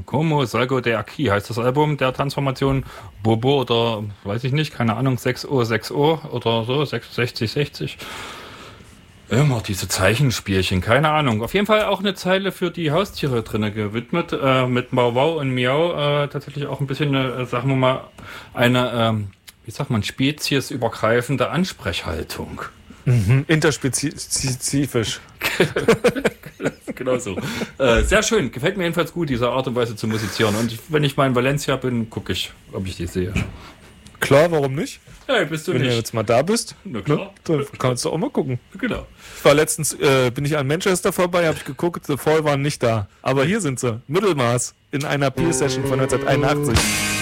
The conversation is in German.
Como Salgo de Aquí heißt das Album der Transformation. Bobo oder, weiß ich nicht, keine Ahnung, 6 Uhr, 6 Uhr oder so, 66, 60. Immer diese Zeichenspielchen, keine Ahnung. Auf jeden Fall auch eine Zeile für die Haustiere drin gewidmet, mit Mau Wow und Miau, tatsächlich auch ein bisschen, sagen wir mal, eine, wie sagt man, speziesübergreifende Ansprechhaltung. Interspezifisch. Genau so. Sehr schön, gefällt mir jedenfalls gut, diese Art und Weise zu musizieren. Und wenn ich mal in Valencia bin, gucke ich, ob ich die sehe. Klar, warum nicht? Ja, bist du Wenn nicht. du jetzt mal da bist, Na klar. dann kannst du auch mal gucken. Genau. Ich war letztens, bin ich an Manchester vorbei, habe ich geguckt, The Fall waren nicht da. Aber hier sind sie, Mittelmaß, in einer Peer-Session von 1981.